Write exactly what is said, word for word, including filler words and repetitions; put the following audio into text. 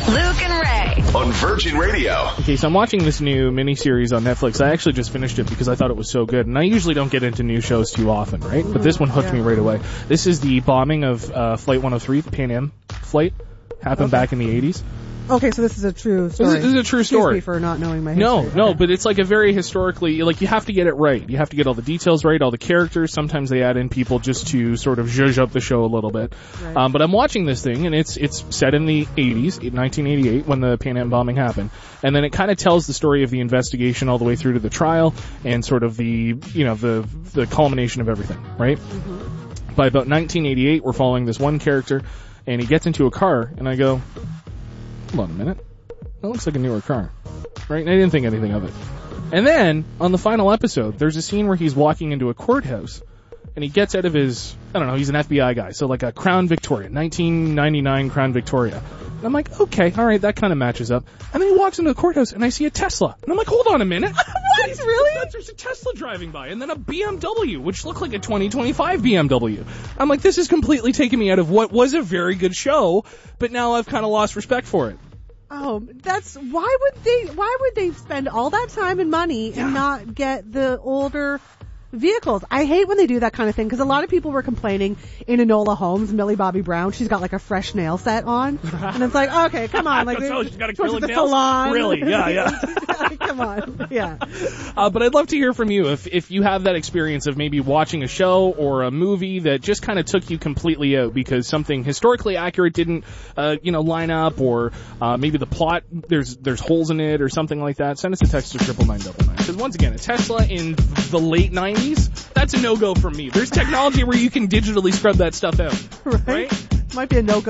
Luke and Ray. On Virgin Radio. Okay, so I'm watching this new miniseries on Netflix. I actually just finished it because I thought it was so good. And I usually don't get into new shows too often, right? Mm-hmm. But this one hooked yeah. me right away. This is the bombing of uh, Flight one oh three, the Pan Am flight. Happened okay. back in the eighties. Okay, so this is a true story. This is, this is a true Excuse story. me for not knowing my history. No, no, okay. but it's like a very historically, like you have to get it right. You have to get all the details right, all the characters. Sometimes they add in people just to sort of zhuzh up the show a little bit. Right. Um, but I'm watching this thing, and it's it's set in the eighties, nineteen eighty-eight, when the Pan Am bombing happened. And then it kind of tells the story of the investigation all the way through to the trial and sort of the, you know, the the culmination of everything, right? Mm-hmm. By about nineteen eighty-eight, we're following this one character, and he gets into a car, and I go, hold on a minute. That looks like a newer car. Right? And I didn't think anything of it. And then, on the final episode, there's a scene where he's walking into a courthouse, and he gets out of his, I don't know, he's an F B I guy, so like a Crown Victoria, nineteen ninety-nine Crown Victoria. And I'm like, okay, alright, that kind of matches up. And then he walks into the courthouse, and I see a Tesla. And I'm like, hold on a minute. What? Really? There's a Tesla driving by, and then a B M W, which looked like a twenty twenty-five B M W. I'm like, this is completely taking me out of what was a very good show, but now I've kind of lost respect for it. Oh, that's, why would they, why would they spend all that time and money yeah. and not get the older vehicles? I hate when they do that kind of thing, because a lot of people were complaining in Enola Holmes, Millie Bobby Brown, she's got like a fresh nail set on, and it's like, okay, come on, like, so she's got acrylic to the nails? salon. Really? Yeah, yeah. Come on, yeah. Uh, but I'd love to hear from you if if you have that experience of maybe watching a show or a movie that just kind of took you completely out because something historically accurate didn't, uh, you know, line up, or uh, maybe the plot there's there's holes in it or something like that. Send us a text to triple nine double nine. Because once again, a Tesla in the late nineties, that's a no go from me. There's technology where you can digitally scrub that stuff out, right? right? Might be a no go.